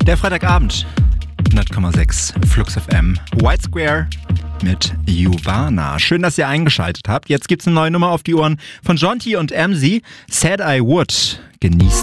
Der Freitagabend, 100,6 Flux FM, White Square mit Juvana. Schön, dass ihr eingeschaltet habt. Jetzt gibt's eine neue Nummer auf die Ohren von Jonty und Emzy. Said I Would. Genießt.